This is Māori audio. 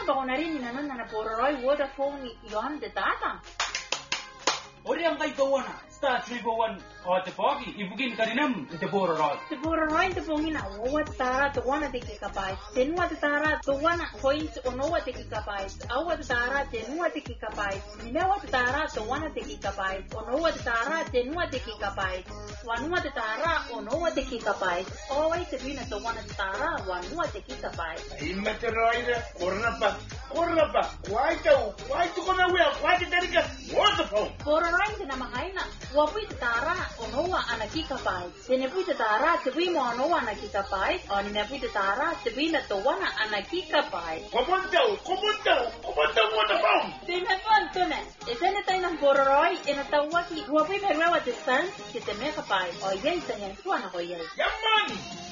pakonarin na pororoy water phone yon de tata. Ori ang kay kawana. Star 341 o te pogi ibugin kaninam te pororoy. Te pororoy te pongina owa tara to wana te kikapai. Tenua te tara to wana point onowa te kikapai. Awa te tara tenua te kikapai. Nimewa te tara to wana te kikapai. Onowa te tara tenua te kikapai. Wanua te tara onowa te kikapai. Owai te bina to wana te tara wanua te kikapai. Ima te roida korna pa. Wai tu kona wea, wai te terika. Waterphone. Pororoy te namahaina. Wapui te tara onowa ana kikapai. Tene pui te tara te bimo onowa ana kikapai. O nime pui te tara te bina to wana ana kikapai. Komantau waterphone. Tene pantone. E tene taina pororoy e na tawaki. Wapui perwewa te san ki te mekapai. O yei tanya tuana ho yei. Yaman.